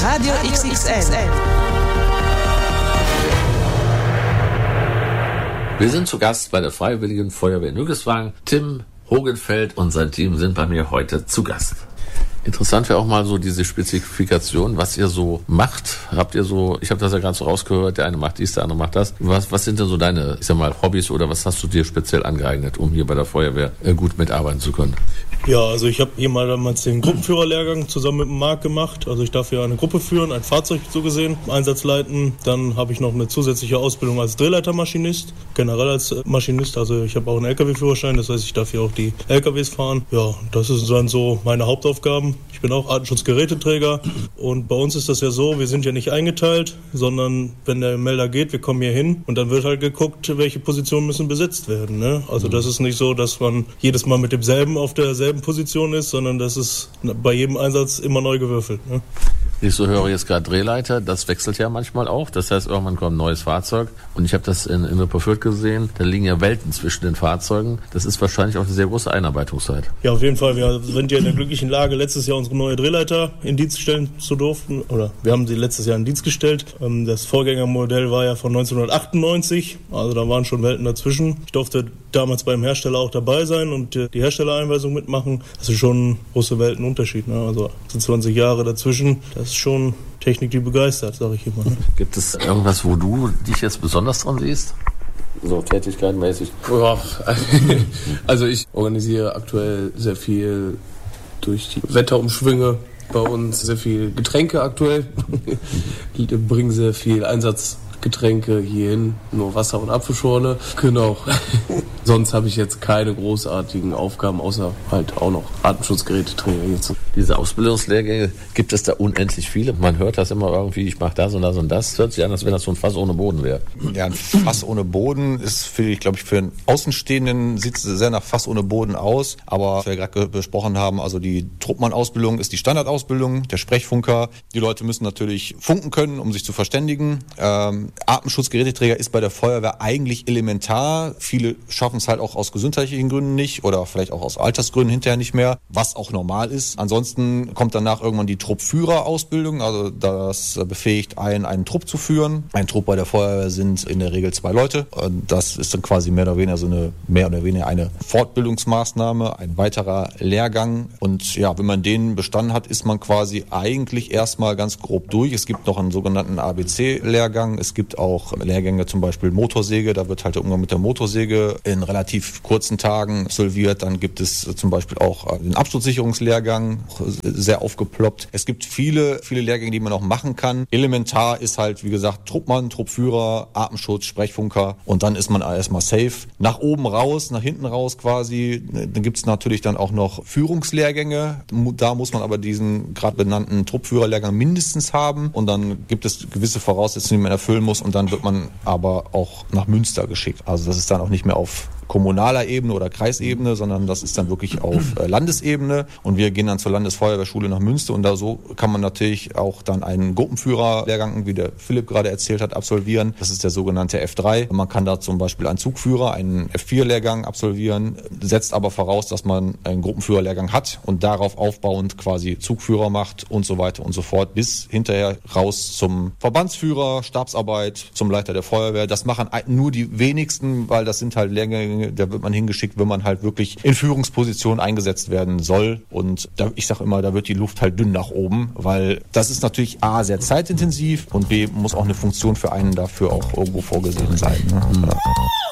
Radio XXL. Wir sind zu Gast bei der Freiwilligen Feuerwehr Nüggelswagen. Tim Hogenfeld und sein Team sind bei mir heute zu Gast. Interessant wäre auch mal so diese Spezifikation, was ihr so macht. Habt ihr so, ich habe das ja gerade so rausgehört, der eine macht dies, der andere macht das. Was sind denn so deine, ich sag mal, Hobbys oder was hast du dir speziell angeeignet, um hier bei der Feuerwehr gut mitarbeiten zu können? Ja, also ich habe hier mal damals den Gruppenführerlehrgang zusammen mit dem Marc gemacht. Also ich darf hier eine Gruppe führen, ein Fahrzeug so gesehen, Einsatz leiten. Dann habe ich noch eine zusätzliche Ausbildung als Drehleitermaschinist, generell als Maschinist. Also ich habe auch einen LKW-Führerschein, das heißt, ich darf hier auch die LKWs fahren. Ja, das ist dann so meine Hauptaufgaben. Ich bin auch Artenschutzgeräteträger und bei uns ist das ja so, wir sind ja nicht eingeteilt, sondern wenn der Melder geht, wir kommen hier hin und dann wird halt geguckt, welche Positionen müssen besetzt werden. Ne? Also das ist nicht so, dass man jedes Mal mit demselben auf derselben Position ist, sondern das ist bei jedem Einsatz immer neu gewürfelt. Ne? Ich so höre jetzt gerade Drehleiter, das wechselt ja manchmal auch. Das heißt, irgendwann kommt ein neues Fahrzeug. Und ich habe das in Rüpperfürth gesehen, da liegen ja Welten zwischen den Fahrzeugen. Das ist wahrscheinlich auch eine sehr große Einarbeitungszeit. Ja, auf jeden Fall. Wir sind ja in der glücklichen Lage, letztes Jahr unsere neue Drehleiter in Dienst stellen zu durften. Oder wir haben sie letztes Jahr in Dienst gestellt. Das Vorgängermodell war ja von 1998. Also da waren schon Welten dazwischen. Ich durfte damals beim Hersteller auch dabei sein und die Herstellereinweisung mitmachen. Das ist schon ein großer Weltenunterschied. Ne? Also sind 20 Jahre dazwischen. Das ist schon Technik, die begeistert, sage ich immer. Ne? Gibt es irgendwas, wo du dich jetzt besonders dran siehst? So tätigkeitenmäßig? Ja, also ich organisiere aktuell sehr viel durch die Wetterumschwünge bei uns, sehr viel Getränke aktuell. Die bringen sehr viel Einsatzgetränke hierhin, nur Wasser und Apfelschorle. Genau. Sonst habe ich jetzt keine großartigen Aufgaben, außer halt auch noch Atemschutzgeräteträger jetzt. Diese Ausbildungslehrgänge, gibt es da unendlich viele? Man hört das immer irgendwie, ich mache das und das und das. Hört sich an, als wenn das so ein Fass ohne Boden wäre. Ja, ein Fass ohne Boden ist, für einen Außenstehenden sieht es sehr nach Fass ohne Boden aus. Aber was wir gerade besprochen haben, also die Truppmann-Ausbildung ist die Standardausbildung, der Sprechfunker. Die Leute müssen natürlich funken können, um sich zu verständigen. Atemschutzgeräteträger ist bei der Feuerwehr eigentlich elementar. Viele schaffen es halt auch aus gesundheitlichen Gründen nicht oder vielleicht auch aus Altersgründen hinterher nicht mehr, was auch normal ist. Ansonsten kommt danach irgendwann die Truppführerausbildung, also das befähigt einen Trupp zu führen. Ein Trupp bei der Feuerwehr sind in der Regel 2 Leute. Das ist dann quasi mehr oder weniger eine Fortbildungsmaßnahme, ein weiterer Lehrgang. Und ja, wenn man den bestanden hat, ist man quasi eigentlich erstmal ganz grob durch. Es gibt noch einen sogenannten ABC-Lehrgang. Es gibt auch Lehrgänge, zum Beispiel Motorsäge. Da wird halt der Umgang mit der Motorsäge in relativ kurzen Tagen absolviert. Dann gibt es zum Beispiel auch den Absturzsicherungslehrgang, sehr aufgeploppt. Es gibt viele Lehrgänge, die man noch machen kann. Elementar ist halt, wie gesagt, Truppmann, Truppführer, Atemschutz, Sprechfunker und dann ist man erstmal safe. Nach oben raus, nach hinten raus quasi. Dann gibt es natürlich dann auch noch Führungslehrgänge. Da muss man aber diesen gerade benannten Truppführerlehrgang mindestens haben und dann gibt es gewisse Voraussetzungen, die man erfüllen muss und dann wird man aber auch nach Münster geschickt. Also das ist dann auch nicht mehr auf kommunaler Ebene oder Kreisebene, sondern das ist dann wirklich auf Landesebene und wir gehen dann zur Landesfeuerwehrschule nach Münster und da so kann man natürlich auch dann einen Gruppenführerlehrgang, wie der Philipp gerade erzählt hat, absolvieren. Das ist der sogenannte F3. Man kann da zum Beispiel einen Zugführer, einen F4-Lehrgang absolvieren, setzt aber voraus, dass man einen Gruppenführerlehrgang hat und darauf aufbauend quasi Zugführer macht und so weiter und so fort, bis hinterher raus zum Verbandsführer, Stabsarbeit, zum Leiter der Feuerwehr. Das machen nur die wenigsten, weil das sind halt Lehrgänge, da wird man hingeschickt, wenn man halt wirklich in Führungspositionen eingesetzt werden soll. Und ich sage immer, da wird die Luft halt dünn nach oben, weil das ist natürlich A, sehr zeitintensiv und B, muss auch eine Funktion für einen dafür auch irgendwo vorgesehen sein. Ne?